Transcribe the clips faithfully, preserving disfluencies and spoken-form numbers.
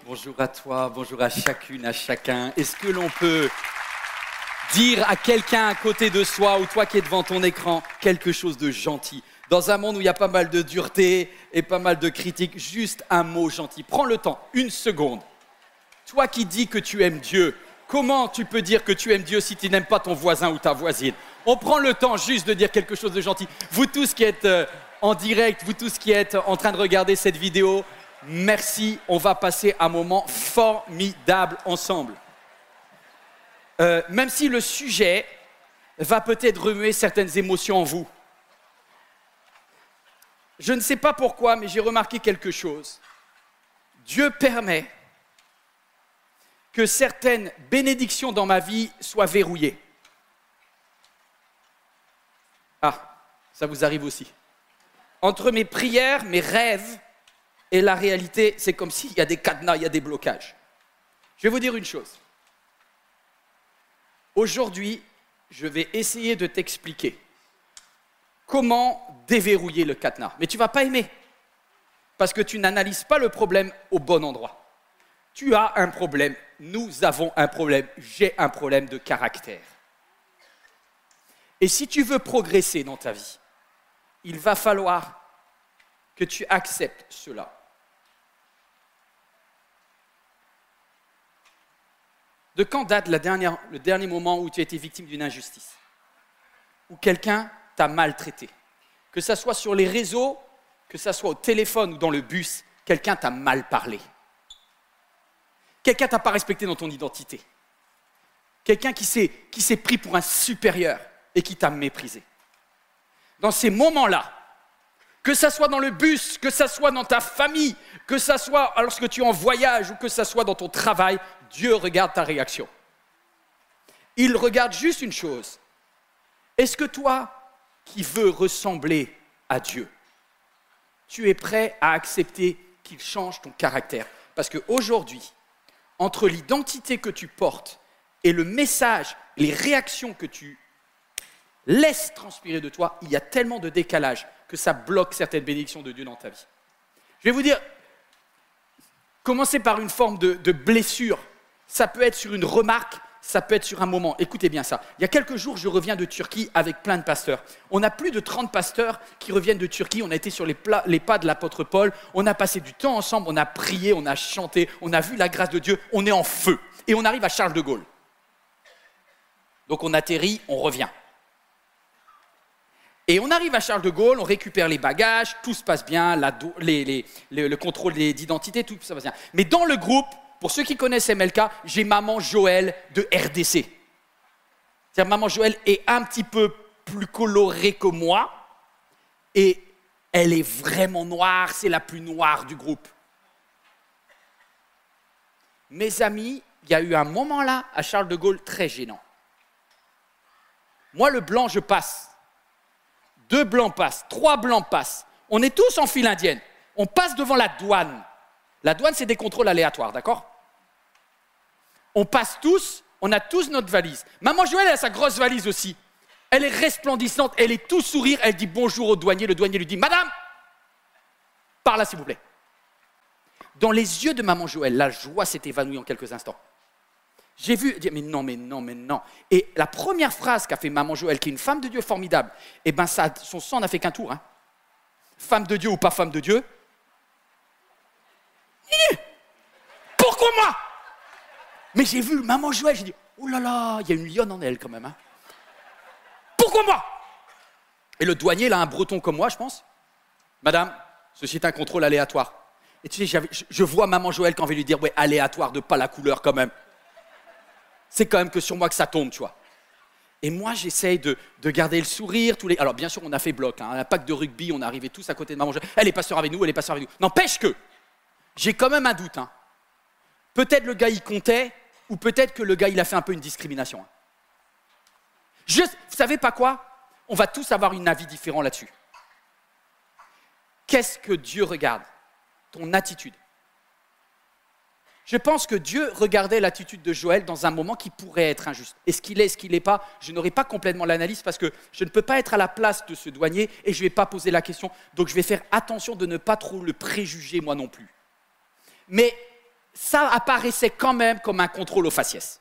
Bonjour à toi, bonjour à chacune, à chacun. Est-ce que l'on peut dire à quelqu'un à côté de soi ou toi qui es devant ton écran quelque chose de gentil? Dans un monde où il y a pas mal de dureté et pas mal de critiques, juste un mot gentil. Prends le temps, une seconde. Toi qui dis que tu aimes Dieu, comment tu peux dire que tu aimes Dieu si tu n'aimes pas ton voisin ou ta voisine? On prend le temps juste de dire quelque chose de gentil. Vous tous qui êtes euh, en direct, vous tous qui êtes en train de regarder cette vidéo, merci, on va passer un moment formidable ensemble. Euh, même si le sujet va peut-être remuer certaines émotions en vous. Je ne sais pas pourquoi, mais j'ai remarqué quelque chose. Dieu permet que certaines bénédictions dans ma vie soient verrouillées. Ah, ça vous arrive aussi. Entre mes prières, mes rêves et la réalité, c'est comme s'il y a des cadenas, il y a des blocages. Je vais vous dire une chose. Aujourd'hui, je vais essayer de t'expliquer comment déverrouiller le cadenas. Mais tu ne vas pas aimer, parce que tu n'analyses pas le problème au bon endroit. Tu as un problème, nous avons un problème, j'ai un problème de caractère. Et si tu veux progresser dans ta vie, il va falloir que tu acceptes cela. De quand date la dernière, le dernier moment où tu as été victime d'une injustice? Où quelqu'un t'a maltraité? Que ça soit sur les réseaux, que ça soit au téléphone ou dans le bus, quelqu'un t'a mal parlé. Quelqu'un t'a pas respecté dans ton identité. Quelqu'un qui s'est, qui s'est pris pour un supérieur et qui t'a méprisé. Dans ces moments-là, que ça soit dans le bus, que ça soit dans ta famille, que ça soit lorsque tu es en voyage ou que ça soit dans ton travail, Dieu regarde ta réaction. Il regarde juste une chose. Est-ce que toi, qui veux ressembler à Dieu, tu es prêt à accepter qu'il change ton caractère? Parce qu'aujourd'hui, entre l'identité que tu portes et le message, les réactions que tu laisses transpirer de toi, il y a tellement de décalage que ça bloque certaines bénédictions de Dieu dans ta vie. Je vais vous dire, commencez par une forme de, de blessure. Ça peut être sur une remarque, ça peut être sur un moment. Écoutez bien ça. Il y a quelques jours, je reviens de Turquie avec plein de pasteurs. On a plus de trente pasteurs qui reviennent de Turquie. On a été sur les, pla- les pas de l'apôtre Paul. On a passé du temps ensemble, on a prié, on a chanté, on a vu la grâce de Dieu. On est en feu. Et on arrive à Charles de Gaulle. Donc on atterrit, on revient. Et on arrive à Charles de Gaulle, on récupère les bagages, tout se passe bien, la do- les, les, les, le contrôle d'identité, tout ça passe bien. Mais dans le groupe, pour ceux qui connaissent M L K, j'ai maman Joël de R D C. C'est-à-dire maman Joël est un petit peu plus colorée que moi et elle est vraiment noire, c'est la plus noire du groupe. Mes amis, il y a eu un moment là, à Charles de Gaulle, très gênant. Moi, le blanc, je passe. Deux blancs passent, trois blancs passent. On est tous en file indienne. On passe devant la douane. La douane, c'est des contrôles aléatoires, d'accord? On passe tous, on a tous notre valise. Maman Joël, elle a sa grosse valise aussi. Elle est resplendissante, elle est tout sourire, elle dit bonjour au douanier. Le douanier lui dit « Madame, par là, s'il vous plaît. » Dans les yeux de maman Joël, la joie s'est évanouie en quelques instants. J'ai vu, dire, mais non, mais non, mais non. Et la première phrase qu'a fait maman Joël, qui est une femme de Dieu formidable, eh ben ça, son sang n'a fait qu'un tour. Hein. Femme de Dieu ou pas femme de Dieu. Eh, pourquoi moi? Mais j'ai vu maman Joël, j'ai dit, oh là là, il y a une lionne en elle quand même. Hein. Pourquoi moi? Et le douanier, là, un breton comme moi, je pense. Madame, ceci est un contrôle aléatoire. Et tu sais, j'avais, je, je vois maman Joël quand on va lui dire, ouais, aléatoire de pas la couleur quand même. C'est quand même que sur moi que ça tombe, tu vois. Et moi, j'essaye de, de garder le sourire. Tous les... Alors, bien sûr, on a fait bloc. Hein. Un pack de rugby, on est arrivés tous à côté de maman Joël. Elle est pasteur avec nous, elle est pasteur avec nous. N'empêche que, j'ai quand même un doute. Hein. Peut-être le gars, il comptait, ou peut-être que le gars, il a fait un peu une discrimination. Hein. Je, vous savez pas quoi? On va tous avoir un avis différent là-dessus. Qu'est-ce que Dieu regarde? Ton attitude. Je pense que Dieu regardait l'attitude de Joël dans un moment qui pourrait être injuste. Est-ce qu'il est, est-ce qu'il n'est pas? Je n'aurai pas complètement l'analyse parce que je ne peux pas être à la place de ce douanier et je ne vais pas poser la question. Donc je vais faire attention de ne pas trop le préjuger moi non plus. Mais ça apparaissait quand même comme un contrôle au faciès.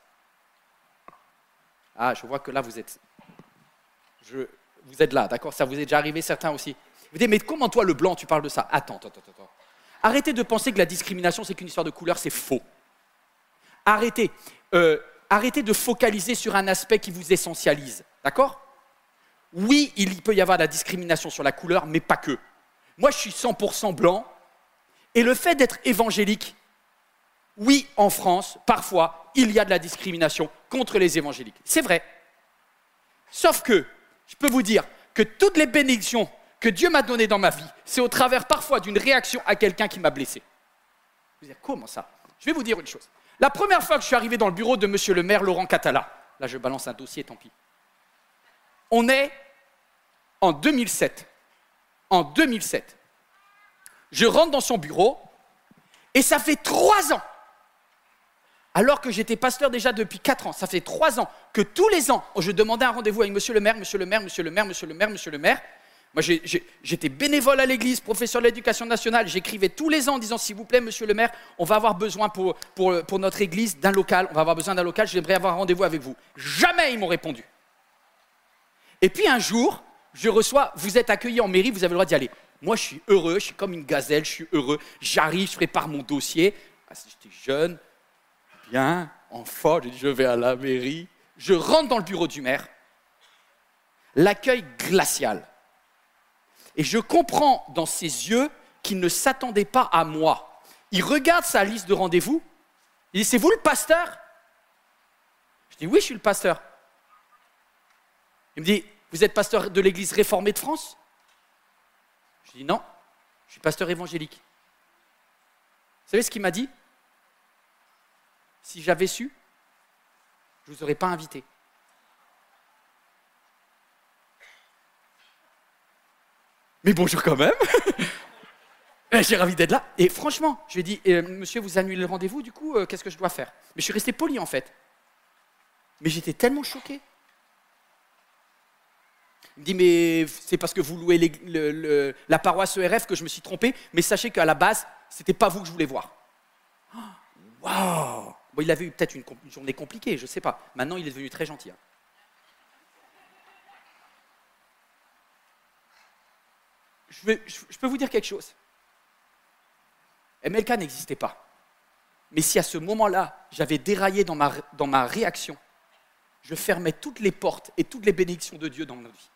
Ah, je vois que là, vous êtes, je, vous êtes là, d'accord? Ça vous est déjà arrivé, certains aussi. Vous dites, mais comment toi, le blanc, tu parles de ça? Attends, attends, attends, attends. Arrêtez de penser que la discrimination, c'est qu'une histoire de couleur, c'est faux. Arrêtez. Euh, arrêtez de focaliser sur un aspect qui vous essentialise, d'accord? Oui, il peut y avoir de la discrimination sur la couleur, mais pas que. Moi, je suis cent pour cent blanc, et le fait d'être évangélique, oui, en France, parfois, il y a de la discrimination contre les évangéliques. C'est vrai. Sauf que, je peux vous dire que toutes les bénédictions que Dieu m'a données dans ma vie, c'est au travers parfois d'une réaction à quelqu'un qui m'a blessé. Vous allez dire, comment ça? Je vais vous dire une chose. La première fois que je suis arrivé dans le bureau de monsieur le maire Laurent Catala, là je balance un dossier, tant pis. On est en deux mille sept. En deux mille sept. Je rentre dans son bureau et ça fait trois ans, alors que j'étais pasteur déjà depuis quatre ans, ça fait trois ans que tous les ans, je demandais un rendez-vous avec monsieur le maire, monsieur le maire, monsieur le maire, monsieur le maire, monsieur le maire. Moi, j'ai, j'ai, j'étais bénévole à l'église, professeur de l'éducation nationale. J'écrivais tous les ans en disant, s'il vous plaît, monsieur le maire, on va avoir besoin pour, pour, pour notre église d'un local. On va avoir besoin d'un local, j'aimerais avoir un rendez-vous avec vous. Jamais ils m'ont répondu. Et puis un jour, je reçois, vous êtes accueillis en mairie, vous avez le droit d'y aller. Moi, je suis heureux, je suis comme une gazelle, je suis heureux. J'arrive, je prépare mon dossier. Ah, si j'étais jeune, bien, enfant, je dis, je vais à la mairie. Je rentre dans le bureau du maire. L'accueil glacial. Et je comprends dans ses yeux qu'il ne s'attendait pas à moi. Il regarde sa liste de rendez-vous. Il dit, c'est vous le pasteur? Je dis, oui, je suis le pasteur. Il me dit, vous êtes pasteur de l'église réformée de France? Je dis, non, je suis pasteur évangélique. Vous savez ce qu'il m'a dit? Si j'avais su, je ne vous aurais pas invité. Mais bonjour quand même. J'ai envie d'être là. Et franchement, je lui ai dit, eh, monsieur, vous annulez le rendez-vous, du coup, euh, qu'est-ce que je dois faire? Mais je suis resté poli en fait. Mais j'étais tellement choqué. Il me dit, mais c'est parce que vous louez les, le, le, la paroisse E R F que je me suis trompé, mais sachez qu'à la base, ce n'était pas vous que je voulais voir. Waouh! Bon, il avait eu peut-être une, une journée compliquée, je ne sais pas. Maintenant, il est devenu très gentil. Hein. Je, vais, je, je peux vous dire quelque chose. M L K n'existait pas. Mais si à ce moment-là, j'avais déraillé dans ma, dans ma réaction, je fermais toutes les portes et toutes les bénédictions de Dieu dans notre vie.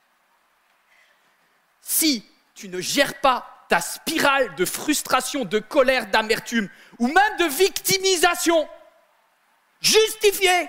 Si tu ne gères pas ta spirale de frustration, de colère, d'amertume, ou même de victimisation justifiée,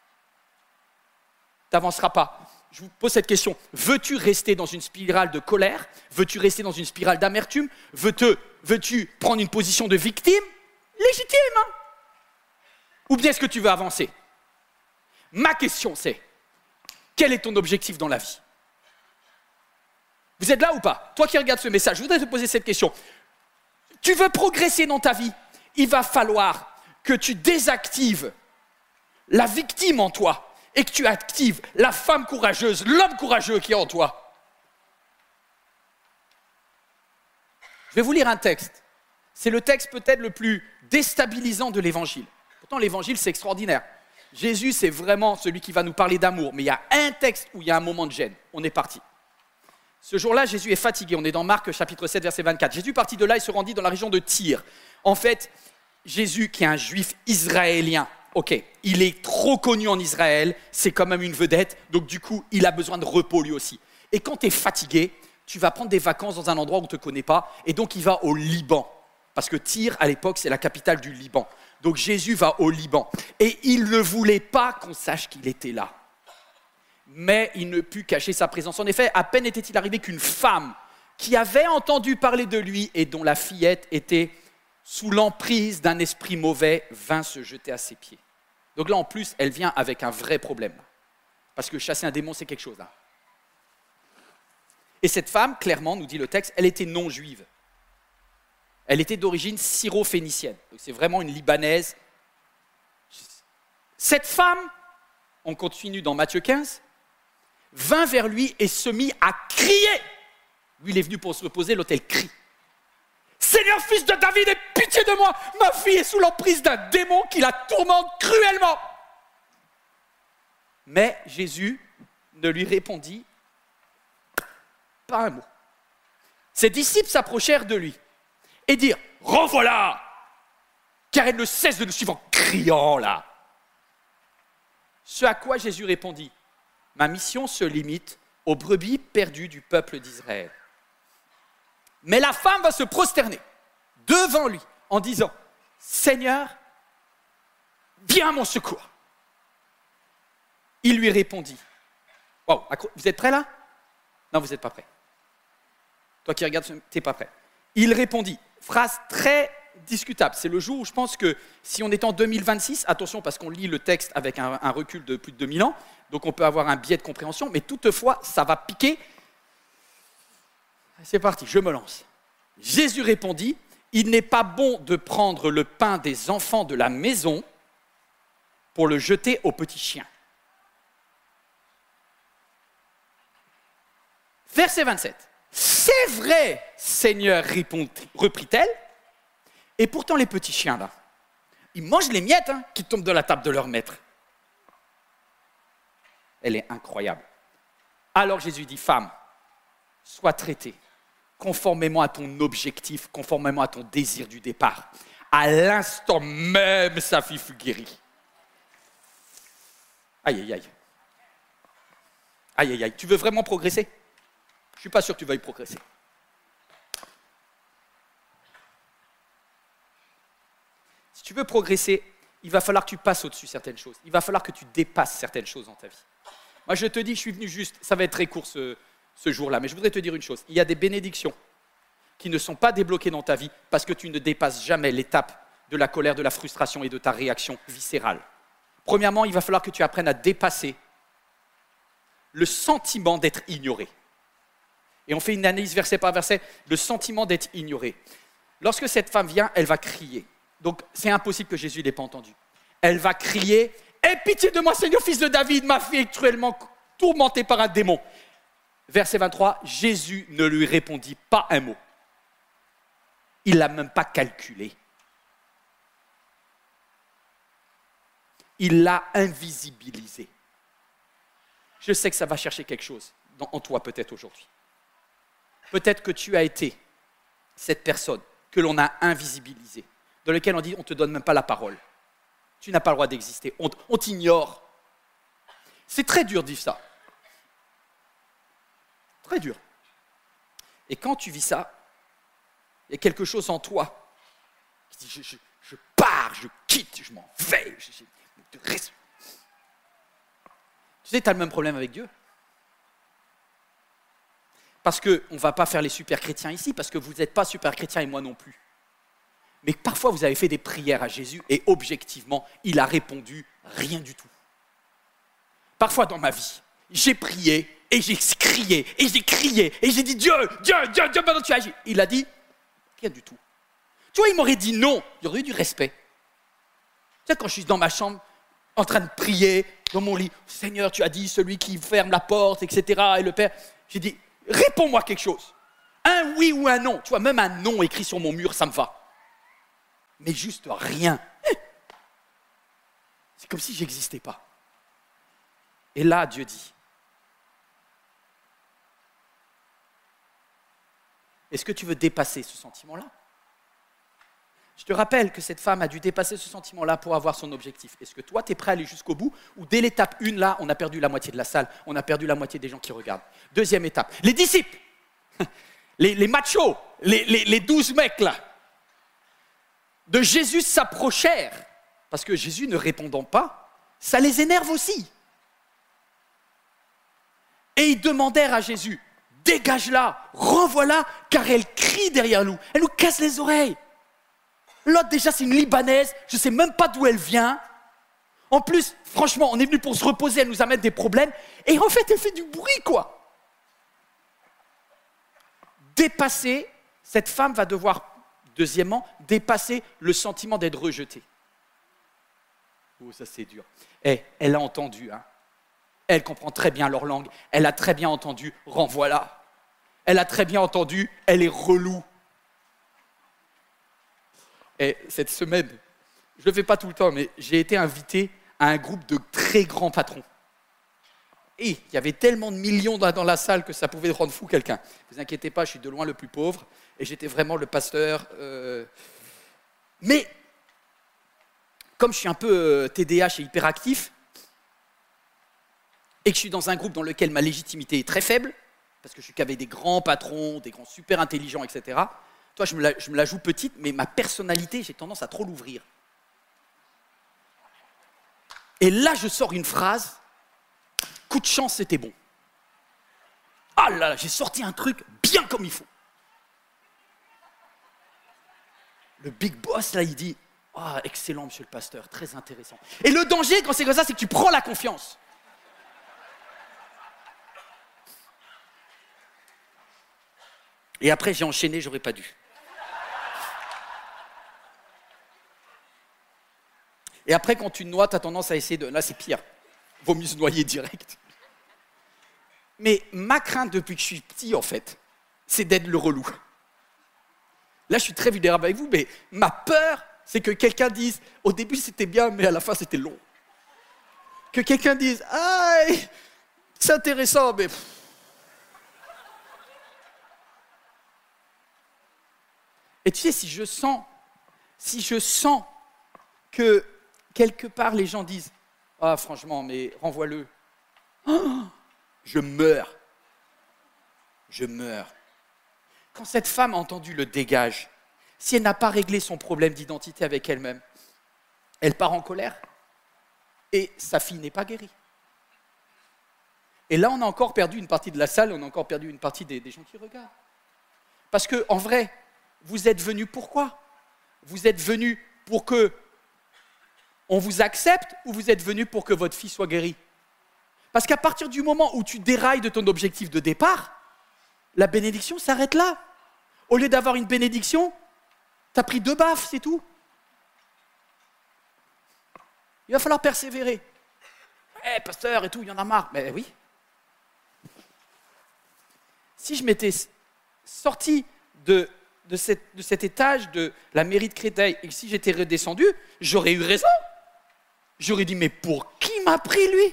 tu n'avanceras pas. Je vous pose cette question. Veux-tu rester dans une spirale de colère? Veux-tu rester dans une spirale d'amertume? Veux-tu, veux-tu prendre une position de victime? Légitime, hein? Ou bien est-ce que tu veux avancer? Ma question c'est, quel est ton objectif dans la vie? Vous êtes là ou pas? Toi qui regardes ce message, je voudrais te poser cette question. Tu veux progresser dans ta vie? Il va falloir que tu désactives la victime en toi et que tu actives la femme courageuse, l'homme courageux qui est en toi. Je vais vous lire un texte. C'est le texte peut-être le plus déstabilisant de l'évangile. Pourtant, l'évangile, c'est extraordinaire. Jésus, c'est vraiment celui qui va nous parler d'amour. Mais il y a un texte où il y a un moment de gêne. On est parti. Ce jour-là, Jésus est fatigué. On est dans Marc, chapitre sept, verset vingt-quatre. Jésus partit de là et se rendit dans la région de Tyr. En fait, Jésus, qui est un juif israélien, ok, il est trop connu en Israël, c'est quand même une vedette, donc du coup, il a besoin de repos lui aussi. Et quand tu es fatigué, tu vas prendre des vacances dans un endroit où on ne te connaît pas, et donc il va au Liban. Parce que Tyr, à l'époque, c'est la capitale du Liban. Donc Jésus va au Liban. Et il ne voulait pas qu'on sache qu'il était là. Mais il ne put cacher sa présence. En effet, à peine était-il arrivé qu'une femme qui avait entendu parler de lui et dont la fillette était sous l'emprise d'un esprit mauvais, vint se jeter à ses pieds. Donc là, en plus, elle vient avec un vrai problème. Parce que chasser un démon, c'est quelque chose. Là. Et cette femme, clairement, nous dit le texte, elle était non juive. Elle était d'origine syro-phénicienne. Donc c'est vraiment une Libanaise. Cette femme, on continue dans Matthieu quinze, vint vers lui et se mit à crier. Lui, il est venu pour se reposer, l'autre, elle crie. Seigneur, fils de David, aie pitié de moi. Ma fille est sous l'emprise d'un démon qui la tourmente cruellement. Mais Jésus ne lui répondit pas un mot. Ses disciples s'approchèrent de lui et dirent « Renvoie-la !» car elle ne cesse de nous suivre en criant là. Ce à quoi Jésus répondit « Ma mission se limite aux brebis perdues du peuple d'Israël. » Mais la femme va se prosterner devant lui en disant « Seigneur, viens à mon secours. » Il lui répondit « Wow, vous êtes prêts là? Non, vous n'êtes pas prêts. Toi qui regardes, tu n'es pas prêt. » Il répondit, phrase très discutable. C'est le jour où je pense que si on est en deux mille vingt-six, attention parce qu'on lit le texte avec un, un recul de plus de deux mille ans, donc on peut avoir un biais de compréhension, mais toutefois, ça va piquer. C'est parti, je me lance. Jésus répondit, « Il n'est pas bon de prendre le pain des enfants de la maison pour le jeter aux petits chiens. » Verset vingt-sept. « C'est vrai, Seigneur, reprit-elle, et pourtant les petits chiens là, ils mangent les miettes hein, qui tombent de la table de leur maître. » Elle est incroyable. Alors Jésus dit, « Femme, sois traitée conformément à ton objectif, conformément à ton désir du départ. » À l'instant même, sa fille fut guérie. Aïe, aïe, aïe. Aïe, aïe, aïe. Tu veux vraiment progresser? Je ne suis pas sûr que tu veuilles progresser. Si tu veux progresser, il va falloir que tu passes au-dessus de certaines choses. Il va falloir que tu dépasses certaines choses dans ta vie. Moi, je te dis, je suis venu juste, ça va être très court ce, ce jour-là, mais je voudrais te dire une chose. Il y a des bénédictions qui ne sont pas débloquées dans ta vie parce que tu ne dépasses jamais l'étape de la colère, de la frustration et de ta réaction viscérale. Premièrement, il va falloir que tu apprennes à dépasser le sentiment d'être ignoré. Et on fait une analyse verset par verset, le sentiment d'être ignoré. Lorsque cette femme vient, elle va crier. Donc, c'est impossible que Jésus ne l'ait pas entendu. Elle va crier « Aie pitié de moi, Seigneur, fils de David, ma fille est cruellement tourmentée par un démon. » Verset vingt-trois, Jésus ne lui répondit pas un mot. Il ne l'a même pas calculé. Il l'a invisibilisé. Je sais que ça va chercher quelque chose en toi peut-être aujourd'hui. Peut-être que tu as été cette personne que l'on a invisibilisée, dans laquelle on dit on ne te donne même pas la parole. Tu n'as pas le droit d'exister, on, on t'ignore. C'est très dur de vivre ça. Très dur. Et quand tu vis ça, il y a quelque chose en toi qui dit je, je, je pars, je quitte, je m'en vais. Je, je, je, je... Tu sais, tu as le même problème avec Dieu. Parce qu'on ne va pas faire les super chrétiens ici, parce que vous n'êtes pas super chrétiens et moi non plus. Mais parfois, vous avez fait des prières à Jésus et objectivement, il a répondu rien du tout. Parfois dans ma vie, j'ai prié et j'ai crié et j'ai crié et j'ai dit Dieu, Dieu, Dieu, Dieu, maintenant tu agis. Il a dit rien du tout. Tu vois, il m'aurait dit non, il y aurait eu du respect. Tu sais, quand je suis dans ma chambre, en train de prier, dans mon lit, Seigneur, tu as dit celui qui ferme la porte, et cetera. Et le Père, j'ai dit, réponds-moi quelque chose. Un oui ou un non. Tu vois, même un non écrit sur mon mur, ça me va. Mais juste rien. C'est comme si j'existais pas. Et là, Dieu dit, est-ce que tu veux dépasser ce sentiment-là? Je te rappelle que cette femme a dû dépasser ce sentiment-là pour avoir son objectif. Est-ce que toi, tu es prêt à aller jusqu'au bout? Ou dès l'étape un, là, on a perdu la moitié de la salle, on a perdu la moitié des gens qui regardent. Deuxième étape, les disciples, les, les machos, les, les, les douze mecs là, de Jésus s'approchèrent, parce que Jésus ne répondant pas, ça les énerve aussi. Et ils demandèrent à Jésus, dégage-la, renvoie-la, car elle crie derrière nous, elle nous casse les oreilles. L'autre, déjà, c'est une Libanaise, je ne sais même pas d'où elle vient. En plus, franchement, on est venu pour se reposer, elle nous amène des problèmes. Et en fait, elle fait du bruit, quoi. Dépasser, cette femme va devoir, deuxièmement, dépasser le sentiment d'être rejetée. Oh, ça c'est dur. Eh, elle a entendu, hein. Elle comprend très bien leur langue. Elle a très bien entendu, renvoie-la. Elle a très bien entendu, elle est relou. Et cette semaine, je ne le fais pas tout le temps, mais j'ai été invité à un groupe de très grands patrons. Et il y avait tellement de millions dans la salle que ça pouvait rendre fou quelqu'un. Ne vous inquiétez pas, je suis de loin le plus pauvre et j'étais vraiment le pasteur. Euh... Mais comme je suis un peu euh, T D A H et hyperactif, et que je suis dans un groupe dans lequel ma légitimité est très faible, parce que je suis qu'avec des grands patrons, des grands super intelligents, et cetera, toi, je me, la, je me la joue petite, mais ma personnalité, j'ai tendance à trop l'ouvrir. Et là, je sors une phrase, coup de chance, c'était bon. Ah là là, j'ai sorti un truc bien comme il faut. Le big boss, là, il dit, ah, oh, excellent, monsieur le pasteur, très intéressant. Et le danger, quand c'est comme ça, c'est que tu prends la confiance. Et après, j'ai enchaîné, j'aurais pas dû. Et après, quand tu noies, tu as tendance à essayer de... Là, c'est pire. Vaut mieux se noyer direct. Mais ma crainte depuis que je suis petit, en fait, c'est d'être le relou. Là, je suis très vulnérable avec vous, mais ma peur, c'est que quelqu'un dise, au début, c'était bien, mais à la fin, c'était long. Que quelqu'un dise, ah, c'est intéressant, mais... Et tu sais, si je sens, si je sens que quelque part les gens disent « Ah, franchement, mais renvoie-le. Oh, » je meurs. Je meurs. Quand cette femme a entendu le dégage, si elle n'a pas réglé son problème d'identité avec elle-même, elle part en colère et sa fille n'est pas guérie. Et là, on a encore perdu une partie de la salle, on a encore perdu une partie des, des gens qui regardent. Parce qu'en vrai, vous êtes venus pourquoi? Vous êtes venus pour que on vous accepte ou vous êtes venus pour que votre fille soit guérie? Parce qu'à partir du moment où tu dérailles de ton objectif de départ, la bénédiction s'arrête là. Au lieu d'avoir une bénédiction, tu as pris deux baffes, c'est tout. Il va falloir persévérer. Eh, hey, pasteur et tout, il y en a marre. Mais oui. Si je m'étais sorti de... De, cette, de cet étage de la mairie de Créteil, et que si j'étais redescendu, j'aurais eu raison. J'aurais dit, mais pour qui m'a pris, lui?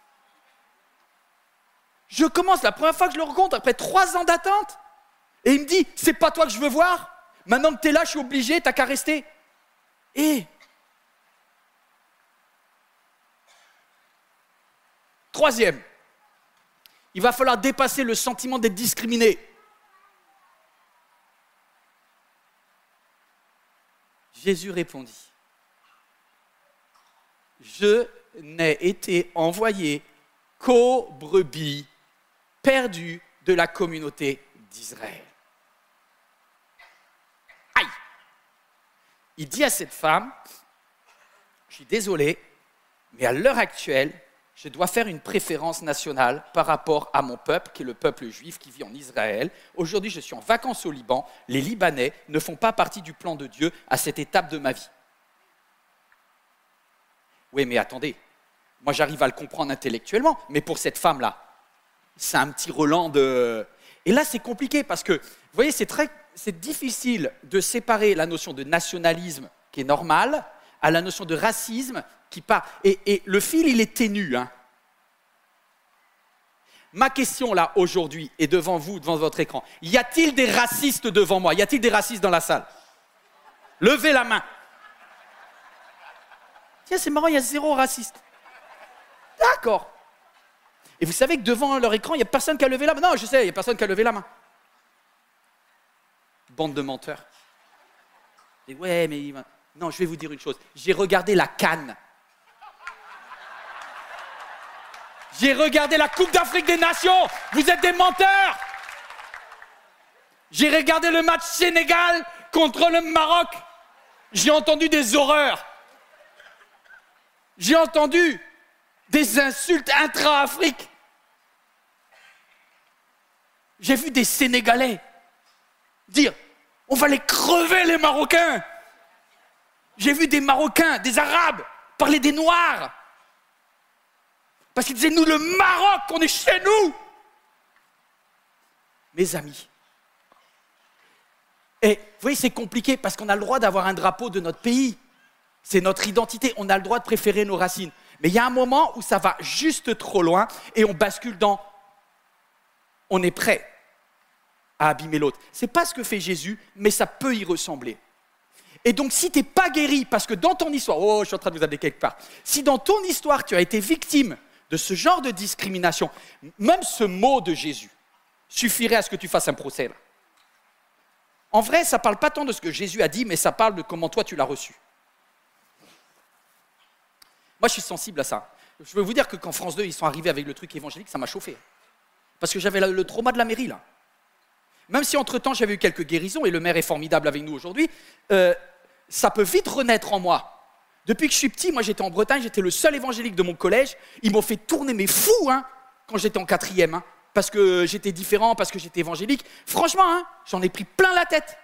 Je commence, la première fois que je le rencontre, après trois ans d'attente, et il me dit, c'est pas toi que je veux voir, maintenant que t'es là, je suis obligé, t'as qu'à rester. Et troisième, il va falloir dépasser le sentiment d'être discriminé. Jésus répondit, « Je n'ai été envoyé qu'aux brebis perdues de la communauté d'Israël. » Aïe! Il dit à cette femme, « Je suis désolé, mais à l'heure actuelle, je dois faire une préférence nationale par rapport à mon peuple, qui est le peuple juif qui vit en Israël. Aujourd'hui, je suis en vacances au Liban. Les Libanais ne font pas partie du plan de Dieu à cette étape de ma vie. » Oui, mais attendez, moi j'arrive à le comprendre intellectuellement, mais pour cette femme-là, c'est un petit relent de... Et là, c'est compliqué parce que, vous voyez, c'est très, c'est difficile de séparer la notion de nationalisme, qui est normale, à la notion de racisme, qui part. Et, et le fil, il est ténu. Hein. Ma question, là, aujourd'hui, est devant vous, devant votre écran. Y a-t-il des racistes devant moi? Y a-t-il des racistes dans la salle? Levez la main. Tiens, c'est marrant, il y a zéro raciste. D'accord. Et vous savez que devant leur écran, il n'y a personne qui a levé la main. Non, je sais, il n'y a personne qui a levé la main. Bande de menteurs. Et ouais, mais... Non, je vais vous dire une chose. J'ai regardé la CAN. J'ai regardé la Coupe d'Afrique des Nations. Vous êtes des menteurs. J'ai regardé le match Sénégal contre le Maroc. J'ai entendu des horreurs. J'ai entendu des insultes intra-Afrique. J'ai vu des Sénégalais dire « On va les crever, les Marocains !» J'ai vu des Marocains, des Arabes, parler des Noirs. Parce qu'ils disaient, nous, le Maroc, on est chez nous. Mes amis, Et vous voyez, c'est compliqué parce qu'on a le droit d'avoir un drapeau de notre pays. C'est notre identité, on a le droit de préférer nos racines. Mais il y a un moment où ça va juste trop loin et on bascule dans « on est prêt à abîmer l'autre ». Ce n'est pas ce que fait Jésus, mais ça peut y ressembler. Et donc, si tu n'es pas guéri, parce que dans ton histoire, oh, je suis en train de vous amener quelque part, si dans ton histoire, tu as été victime de ce genre de discrimination, même ce mot de Jésus suffirait à ce que tu fasses un procès. Là. En vrai, ça ne parle pas tant de ce que Jésus a dit, mais ça parle de comment toi, tu l'as reçu. Moi, je suis sensible à ça. Je veux vous dire que quand France deux, ils sont arrivés avec le truc évangélique, ça m'a chauffé. Parce que j'avais le trauma de la mairie, là. Même si, entre-temps, j'avais eu quelques guérisons, et le maire est formidable avec nous aujourd'hui, euh, ça peut vite renaître en moi. Depuis que je suis petit, moi, j'étais en Bretagne, j'étais le seul évangélique de mon collège. Ils m'ont fait tourner mes fous, hein, quand j'étais en quatrième, hein, parce que j'étais différent, parce que j'étais évangélique. Franchement, hein, j'en ai pris plein la tête.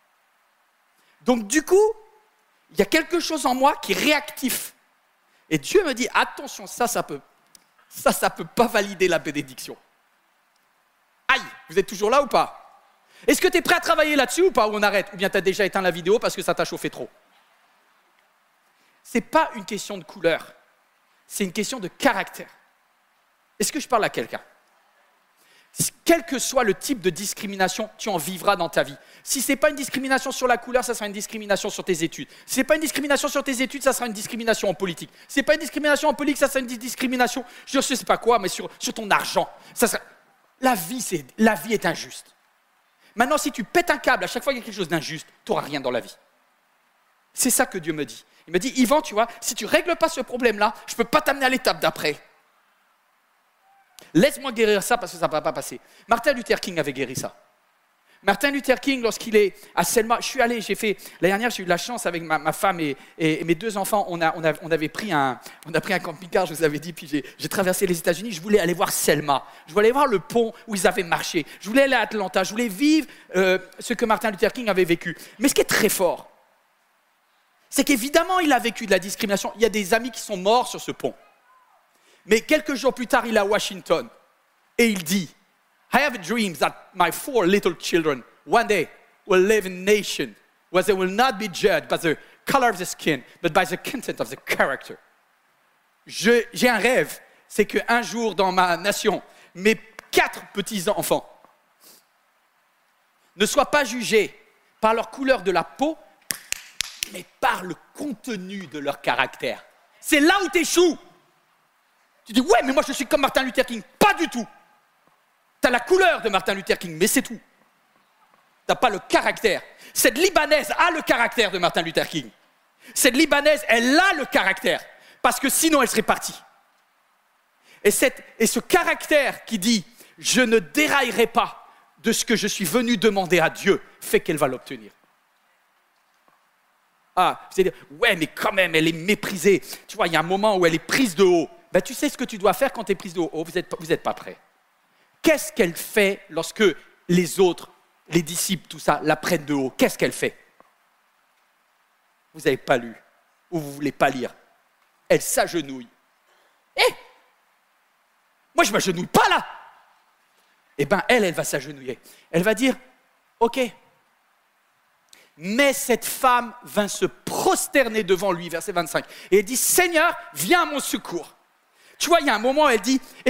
Donc, du coup, il y a quelque chose en moi qui est réactif. Et Dieu me dit, attention, ça, ça peut, ça, ça peut pas valider la bénédiction. Aïe, vous êtes toujours là ou pas? Est-ce que tu es prêt à travailler là-dessus ou pas, ou on arrête? Ou bien tu as déjà éteint la vidéo parce que ça t'a chauffé trop? Ce n'est pas une question de couleur, c'est une question de caractère. Est-ce que je parle à quelqu'un? Quel que soit le type de discrimination, tu en vivras dans ta vie. Si ce n'est pas une discrimination sur la couleur, ça sera une discrimination sur tes études. Si ce n'est pas une discrimination sur tes études, ça sera une discrimination en politique. Si ce n'est pas une discrimination en politique, ça sera une discrimination, je ne sais pas quoi, mais sur, sur ton argent. Ça sera... la, vie, c'est... la vie est injuste. Maintenant, si tu pètes un câble à chaque fois qu'il y a quelque chose d'injuste, tu n'auras rien dans la vie. C'est ça que Dieu me dit. Il me dit, Yvan, tu vois, si tu ne règles pas ce problème-là, je ne peux pas t'amener à l'étape d'après. Laisse-moi guérir ça parce que ça ne va pas passer. Martin Luther King avait guéri ça. Martin Luther King, lorsqu'il est à Selma, je suis allé, j'ai fait, l'année dernière, j'ai eu de la chance avec ma, ma femme et, et, et mes deux enfants, on, a, on, a, on avait pris un, on a pris un camping-car, je vous avais dit, puis j'ai, j'ai traversé les États-Unis, je voulais aller voir Selma, je voulais aller voir le pont où ils avaient marché, je voulais aller à Atlanta, je voulais vivre euh, ce que Martin Luther King avait vécu. Mais ce qui est très fort, c'est qu'évidemment, il a vécu de la discrimination. Il y a des amis qui sont morts sur ce pont. Mais quelques jours plus tard, il est à Washington et il dit I have a dream that my four little children one day will live in a nation where they will not be judged by the color of the skin, but by the content of the character. Je, j'ai un rêve, c'est qu'un jour dans ma nation, mes quatre petits-enfants ne soient pas jugés par leur couleur de la peau, mais par le contenu de leur caractère. C'est là où tu échoues. Tu dis, ouais, mais moi je suis comme Martin Luther King. Pas du tout. Tu as la couleur de Martin Luther King, mais c'est tout. Tu n'as pas le caractère. Cette Libanaise a le caractère de Martin Luther King. Cette Libanaise, elle a le caractère, parce que sinon elle serait partie. Et, cette, et ce caractère qui dit, je ne déraillerai pas de ce que je suis venu demander à Dieu, fait qu'elle va l'obtenir. Ah, vous allez dire, ouais, mais quand même, elle est méprisée. Tu vois, il y a un moment où elle est prise de haut. Ben, tu sais ce que tu dois faire quand tu es prise de haut. Oh, vous n'êtes vous êtes pas prêts. Qu'est-ce qu'elle fait lorsque les autres, les disciples, tout ça, la prennent de haut? Qu'est-ce qu'elle fait? Vous n'avez pas lu ou vous ne voulez pas lire. Elle s'agenouille. Eh, moi, je ne m'agenouille pas là. Eh bien, elle, elle va s'agenouiller. Elle va dire, ok. Mais cette femme vint se prosterner devant lui, verset vingt-cinq. Et elle dit, Seigneur, viens à mon secours. Tu vois, il y a un moment où elle dit,